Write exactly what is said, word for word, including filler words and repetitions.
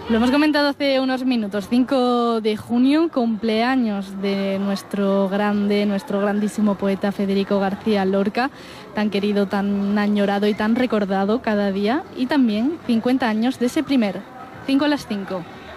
Lo hemos comentado hace unos minutos, cinco de junio, cumpleaños de nuestro grande, nuestro grandísimo poeta Federico García Lorca, tan querido, tan añorado y tan recordado cada día, y también cincuenta años de ese primer cinco a las cinco.